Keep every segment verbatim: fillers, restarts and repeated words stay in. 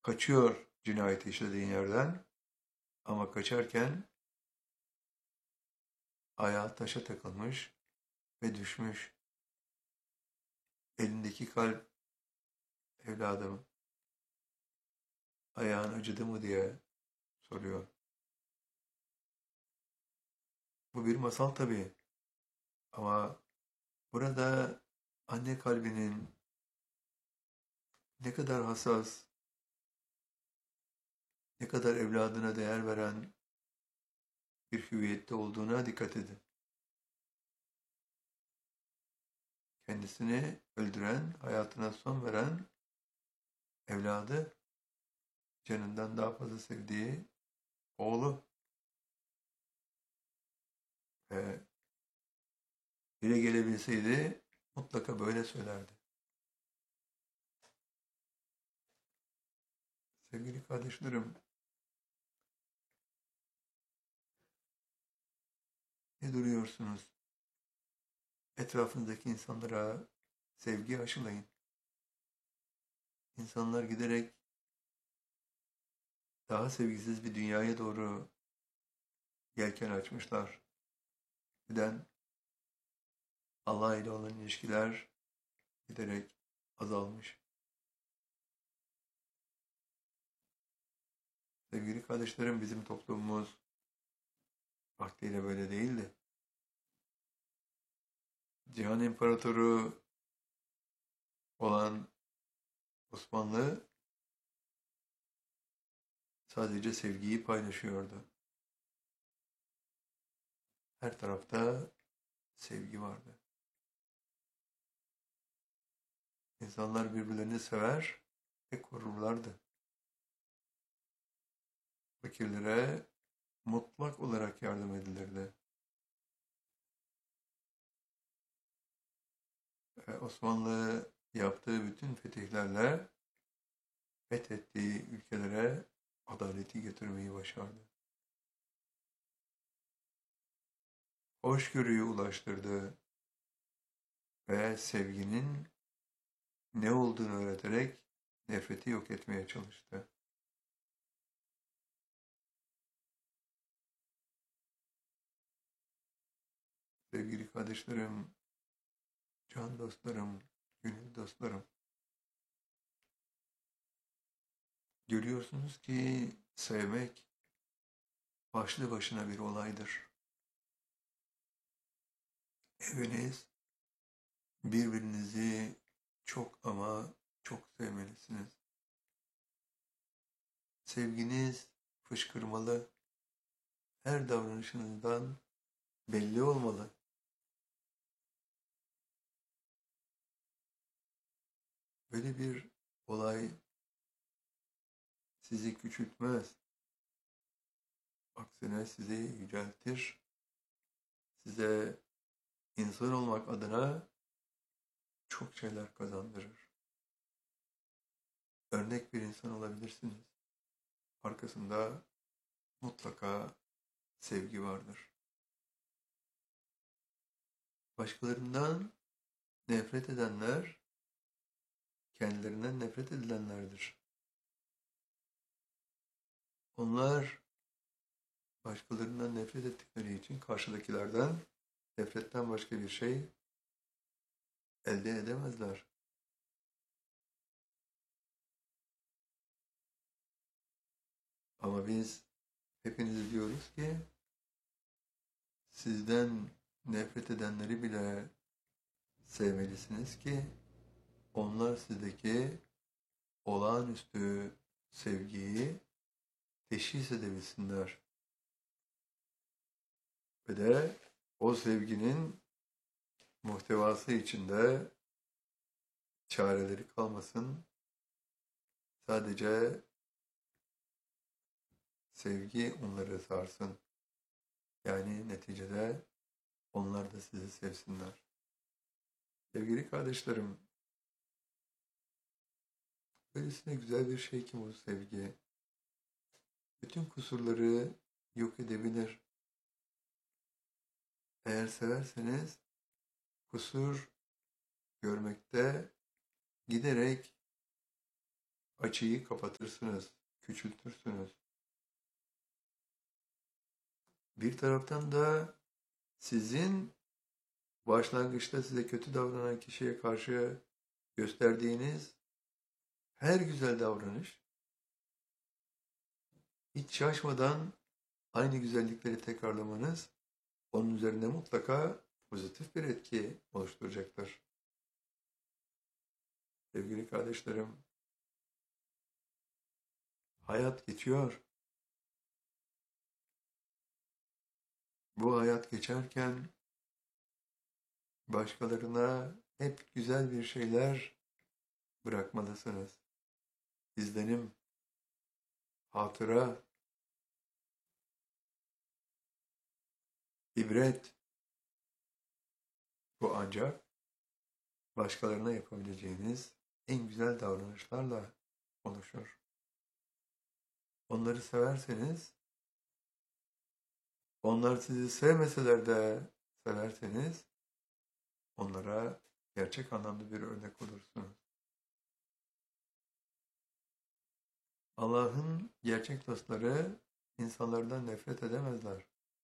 kaçıyor cinayet işlediğin yerden ama kaçarken ayağı taşa takılmış ve düşmüş. Elindeki kalp evladım ayağın acıdı mı diye soruyor. Bu bir masal tabii ama burada anne kalbinin ne kadar hassas, ne kadar evladına değer veren bir hüviyette olduğuna dikkat edin. Kendisini öldüren, hayatına son veren evladı canından daha fazla sevdiği oğlu ve dile gelebilseydi mutlaka böyle söylerdi. Sevgili kardeşlerim, ne duruyorsunuz? Etrafınızdaki insanlara sevgi aşılayın. İnsanlar giderek daha sevgisiz bir dünyaya doğru yelken açmışlar. Neden? Allah ile olan ilişkiler giderek azalmış. Sevgili kardeşlerim, bizim toplumumuz vaktiyle böyle değildi. Cihan İmparatoru olan Osmanlı sadece sevgiyi paylaşıyordu. Her tarafta sevgi vardı. İnsanlar birbirlerini sever ve korurlardı. Fakirlere mutlak olarak yardım edilirdi. Osmanlı yaptığı bütün fetihlerle fethettiği ülkelere adaleti getirmeyi başardı. Hoşgörüyü ulaştırdı ve sevginin ne olduğunu öğreterek nefreti yok etmeye çalıştı. Sevgili kardeşlerim, can dostlarım, gönül dostlarım, görüyorsunuz ki sevmek başlı başına bir olaydır. Eviniz birbirinizi çok ama çok sevmelisiniz. Sevginiz fışkırmalı, her davranışınızdan belli olmalı. Böyle bir olay sizi küçültmez. Aksine sizi yüceltir. Size insan olmak adına çok şeyler kazandırır. Örnek bir insan olabilirsiniz. Arkasında mutlaka sevgi vardır. Başkalarından nefret edenler kendilerinden nefret edilenlerdir. Onlar başkalarından nefret ettikleri için karşıdakilerden nefretten başka bir şey elde edemezler. Ama biz hepiniz diyoruz ki sizden nefret edenleri bile sevmelisiniz ki onlar sizdeki olağanüstü sevgiyi teşhis edebilsinler. Ve de o sevginin muhtevası içinde çareleri kalmasın. Sadece sevgi onları sarsın. Yani neticede onlar da sizi sevsinler. Sevgili kardeşlerim, böylesine güzel bir şey ki bu sevgi. Bütün kusurları yok edebilir. Eğer severseniz kusur görmekte giderek açıyı kapatırsınız, küçültürsünüz. Bir taraftan da sizin başlangıçta size kötü davranan kişiye karşı gösterdiğiniz her güzel davranış, hiç şaşmadan aynı güzellikleri tekrarlamanız onun üzerinde mutlaka pozitif bir etki oluşturacaktır. Sevgili kardeşlerim, hayat geçiyor. Bu hayat geçerken başkalarına hep güzel bir şeyler bırakmalısınız. İzlenim, hatıra, ibret. Bu ancak başkalarına yapabileceğiniz en güzel davranışlarla oluşur. Onları severseniz, onlar sizi sevmeseler de severseniz, onlara gerçek anlamda bir örnek olursunuz. Allah'ın gerçek dostları insanlardan nefret edemezler.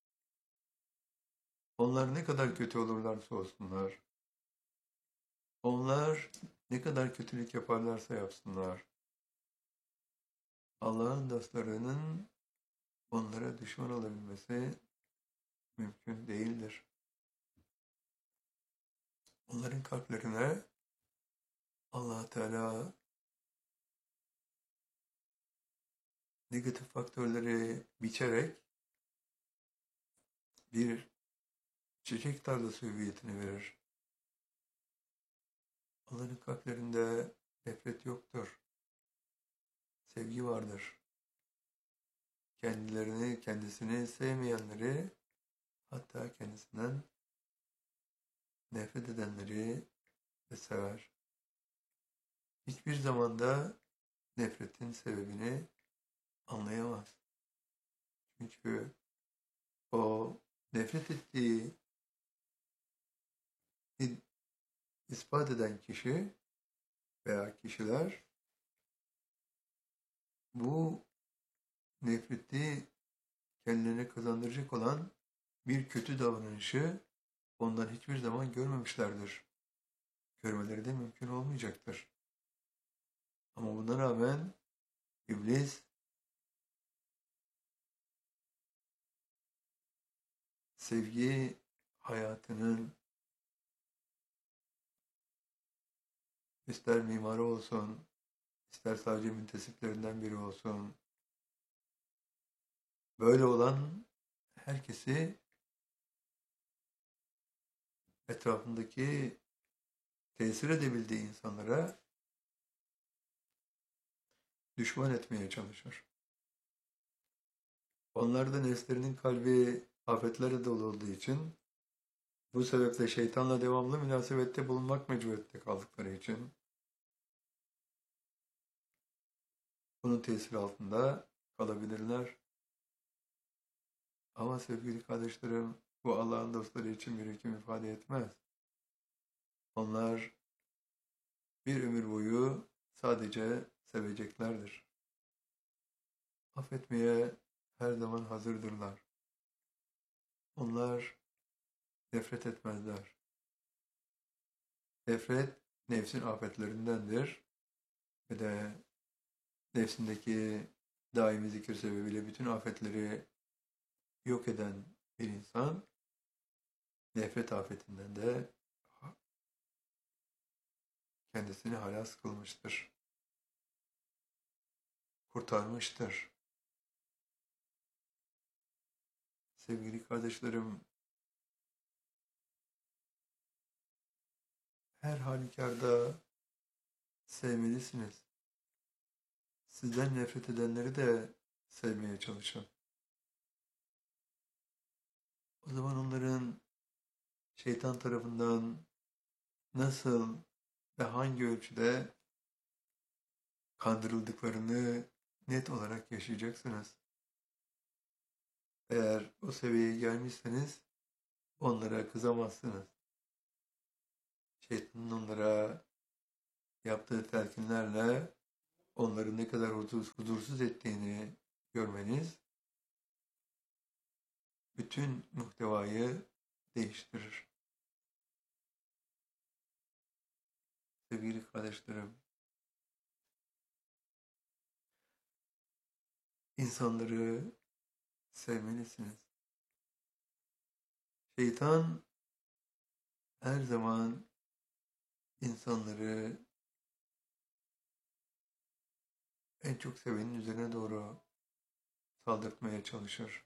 Onlar ne kadar kötü olurlarsa olsunlar, onlar ne kadar kötülük yaparlarsa yapsınlar, Allah'ın dostlarının onlara düşman olabilmesi mümkün değildir. Onların kalplerine Allah Teala negatif faktörleri biçerek bir çiçek tarlası hüviyetini verir. Onların kalplerinde nefret yoktur. Sevgi vardır. Kendilerini, kendisini sevmeyenleri, hatta kendisinden nefret edenleri de sever. Hiçbir zamanda nefretin sebebini anlayamaz. Çünkü o nefret ettiği ispat eden kişi veya kişiler bu nefreti kendilerine kazandıracak olan bir kötü davranışı ondan hiçbir zaman görmemişlerdir. Görmeleri de mümkün olmayacaktır. Ama buna rağmen iblis sevgi hayatının ister mimarı olsun, ister sadece müntesiplerinden biri olsun, böyle olan herkesi etrafındaki tesir edebildiği insanlara düşman etmeye çalışır. Onlar da nefslerinin kalbi afetlerle dolu olduğu için, bu sebeple şeytanla devamlı münasebette bulunmak mecburiyette kaldıkları için bunun tesiri altında kalabilirler. Ama sevgili kardeşlerim, bu Allah'ın dostları için bir hüküm ifade etmez. Onlar bir ömür boyu sadece seveceklerdir. Affetmeye her zaman hazırdırlar. Onlar nefret etmezler. Nefret nefsin afetlerindendir ve de nefsindeki daimi zikir sebebiyle bütün afetleri yok eden bir insan nefret afetinden de kendisini halas kılmıştır. Kurtarmıştır. Sevgili kardeşlerim, her halükarda sevmelisiniz. Sizden nefret edenleri de sevmeye çalışın. O zaman onların şeytan tarafından nasıl ve hangi ölçüde kandırıldıklarını net olarak yaşayacaksınız. Eğer o seviyeye gelmişseniz onlara kızamazsınız. Şeytanın onlara yaptığı telkinlerle onları ne kadar huzursuz, huzursuz ettiğini görmeniz bütün muhtevayı değiştirir. Sevgili kardeşlerim, insanları sevmelisiniz. Şeytan her zaman insanları en çok sevenin üzerine doğru saldırtmaya çalışır.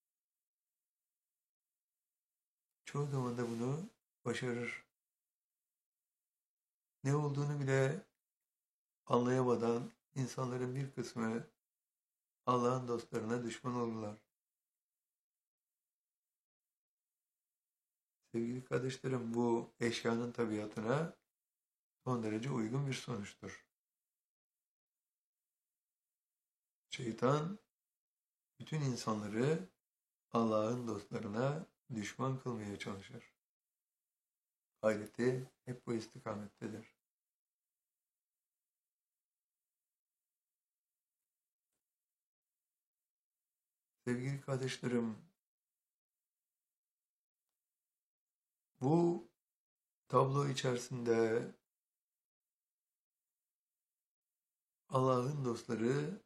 Çoğu zaman da bunu başarır. Ne olduğunu bile anlayamadan insanların bir kısmı Allah'ın dostlarına düşman olurlar. Sevgili kardeşlerim, bu eşyanın tabiatına son derece uygun bir sonuçtur. Şeytan bütün insanları Allah'ın dostlarına düşman kılmaya çalışır. Gayreti hep bu istikamettedir. Sevgili kardeşlerim, bu tablo içerisinde Allah'ın dostları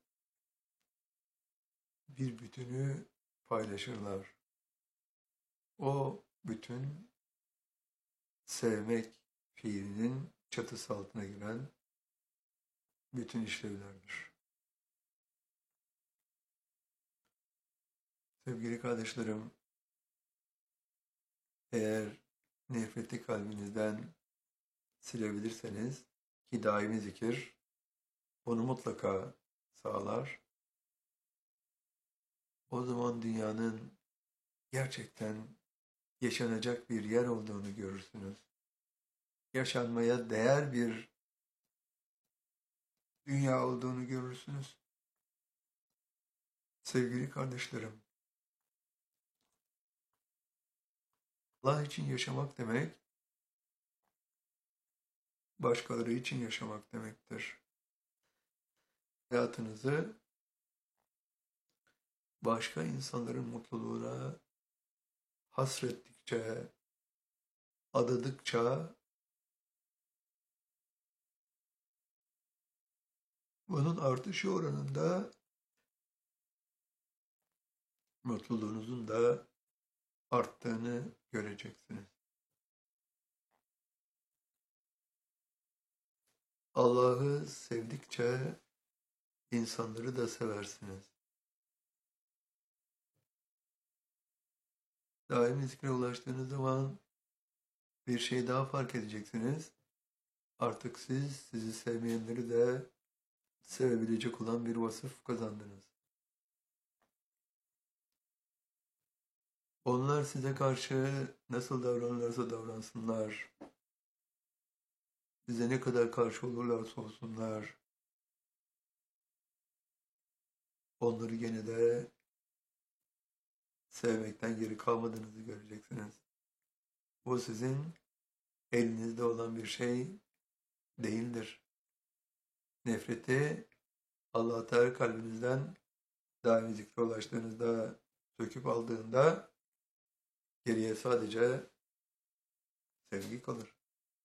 bir bütünü paylaşırlar. O bütün sevmek fiilinin çatısı altına giren bütün işlevlerdir. Sevgili kardeşlerim, eğer nefreti kalbinizden silebilirseniz ki daimi zikir onu mutlaka sağlar, o zaman dünyanın gerçekten yaşanacak bir yer olduğunu görürsünüz. Yaşanmaya değer bir dünya olduğunu görürsünüz. Sevgili kardeşlerim, Allah için yaşamak demek, başkaları için yaşamak demektir. Hayatınızı başka insanların mutluluğuna hasrettikçe, adadıkça bunun artışı oranında mutluluğunuzun da arttığını göreceksiniz. Allah'ı sevdikçe insanları da seversiniz. Daimi zikre ulaştığınız zaman bir şey daha fark edeceksiniz. Artık siz sizi sevmeyenleri de sevebilecek olan bir vasıf kazandınız. Onlar size karşı nasıl davranırlarsa davransınlar, size ne kadar karşı olurlarsa olsunlar, onları gene de sevmekten geri kalmadığınızı göreceksiniz. Bu sizin elinizde olan bir şey değildir. Nefreti Allah Teala kalbinizden daimi zikre ulaştığınızda, söküp aldığında geriye sadece sevgi kalır.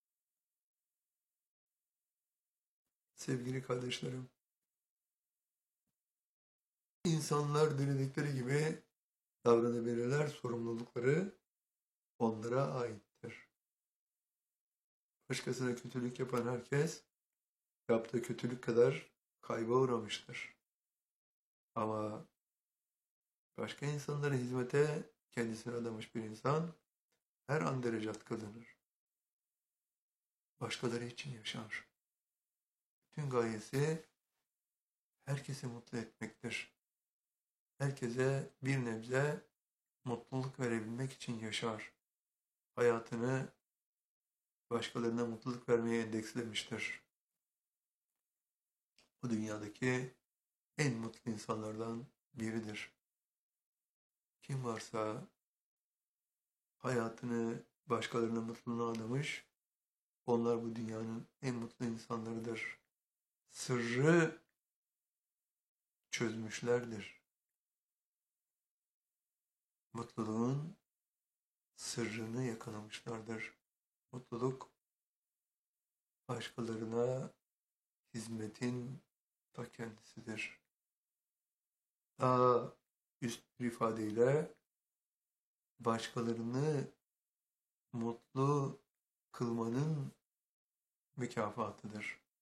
Sevgili kardeşlerim, insanlar diledikleri gibi davranabilirler, sorumlulukları onlara aittir. Başkasına kötülük yapan herkes yaptığı kötülük kadar kayba uğramıştır. Ama başka insanlara hizmete kendisini adamış bir insan her an derecat kazanır. Başkaları için yaşar. Bütün gayesi herkesi mutlu etmektir. Herkese bir nebze mutluluk verebilmek için yaşar. Hayatını başkalarına mutluluk vermeye endekslemiştir. Bu dünyadaki en mutlu insanlardan biridir. Kim varsa hayatını başkalarının mutluluğuna adamış, onlar bu dünyanın en mutlu insanlarıdır. sırrı çözmüşlerdir. Mutluluğun sırrını yakalamışlardır. Mutluluk başkalarına hizmetin ta kendisidir. Daha üst bir ifadeyle başkalarını mutlu kılmanın mükafatıdır.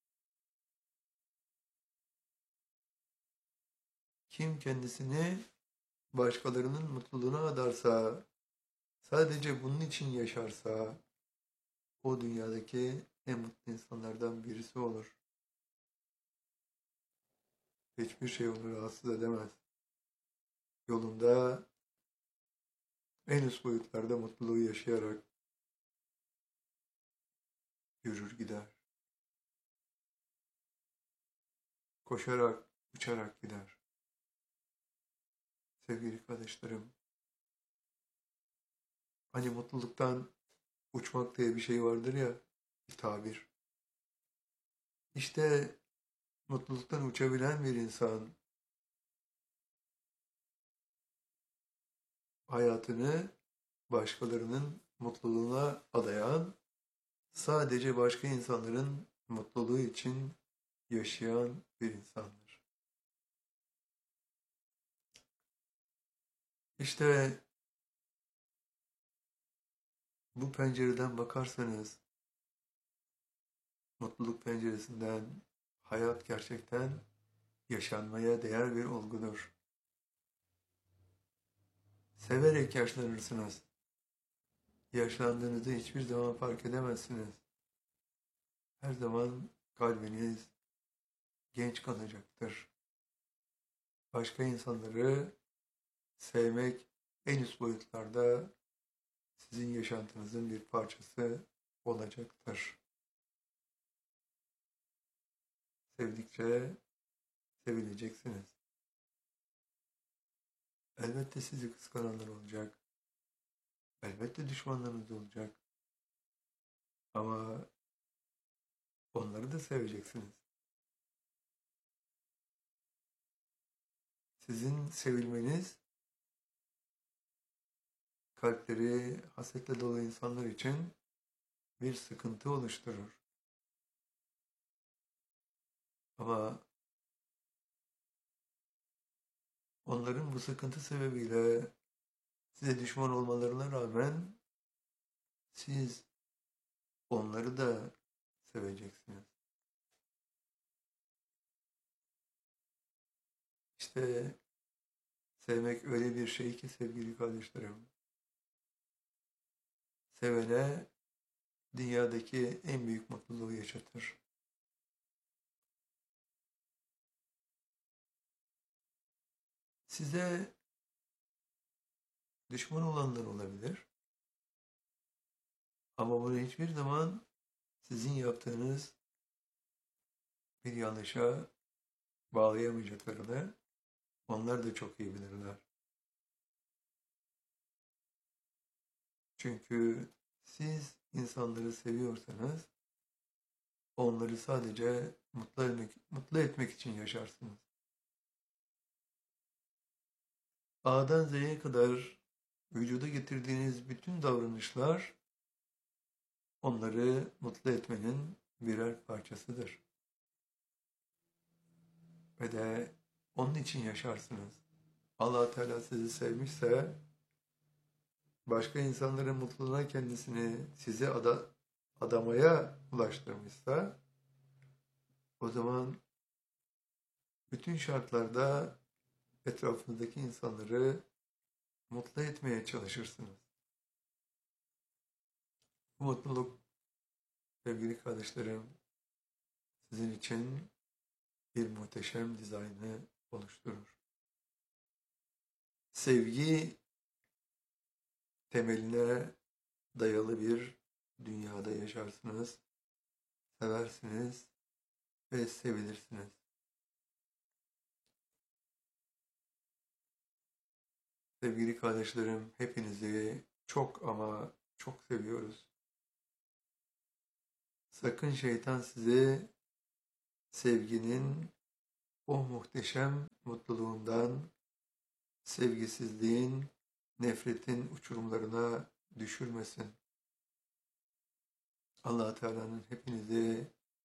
Kim kendisini başkalarının mutluluğuna adarsa, sadece bunun için yaşarsa, o dünyadaki en mutlu insanlardan birisi olur. Hiçbir şey onu rahatsız edemez. Yolunda en üst boyutlarda mutluluğu yaşayarak yürür gider. Koşarak, uçarak gider. Sevgili kardeşlerim, hani mutluluktan uçmak diye bir şey vardır ya, bir tabir. İşte mutluluktan uçabilen bir insan hayatını başkalarının mutluluğuna adayan, sadece başka insanların mutluluğu için yaşayan bir insandır. İşte bu pencereden bakarsanız, mutluluk penceresinden hayat gerçekten yaşanmaya değer bir olgudur. Severek yaşlanırsınız. Yaşlandığınızı hiçbir zaman fark edemezsiniz. Her zaman kalbiniz genç kalacaktır. Başka insanları sevmek en üst boyutlarda sizin yaşantınızın bir parçası olacaktır. Sevdikçe sevileceksiniz. Elbette sizi kıskananlar olacak. Elbette düşmanlarınız olacak. Ama onları da seveceksiniz. Sizin sevilmeniz kalpleri hasetle dolu insanlar için bir sıkıntı oluşturur. Ama onların bu sıkıntı sebebiyle size düşman olmalarına rağmen siz onları da seveceksiniz. İşte sevmek öyle bir şey ki sevgili kardeşlerim. Sevene dünyadaki en büyük mutluluğu yaşatır. Size düşman olanlar olabilir. Ama bunu hiçbir zaman sizin yaptığınız bir yanlışa bağlayamayacaklarını onlar da çok iyi bilirler. Çünkü siz insanları seviyorsanız onları sadece mutlu etmek, mutlu etmek için yaşarsınız. A'dan Z'ye kadar vücuda getirdiğiniz bütün davranışlar onları mutlu etmenin birer parçasıdır. Ve de onun için yaşarsınız. Allah Teala sizi sevmişse, başka insanların mutluluğuna kendisini size ada, adamaya ulaştırmışsa, o zaman bütün şartlarda etrafınızdaki insanları mutlu etmeye çalışırsınız. Bu mutluluk, sevgili kardeşlerim, sizin için bir muhteşem dizaynı oluşturur. Sevgi temeline dayalı bir dünyada yaşarsınız, seversiniz ve sevilirsiniz. Sevgili kardeşlerim, hepinizi çok ama çok seviyoruz. Sakın şeytan sizi sevginin o muhteşem mutluluğundan, sevgisizliğin, nefretin uçurumlarına düşürmesin. Allah Teala'nın hepinizi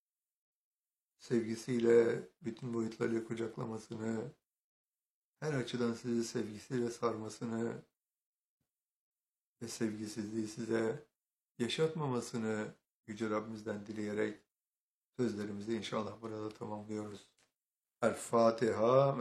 sevgisiyle, bütün boyutlarıyla kucaklamasını, her açıdan sizi sevgisiyle sarmasını ve sevgisizliği size yaşatmamasını Yüce Rabbimizden dileyerek sözlerimizi inşallah burada tamamlıyoruz. El Fatiha.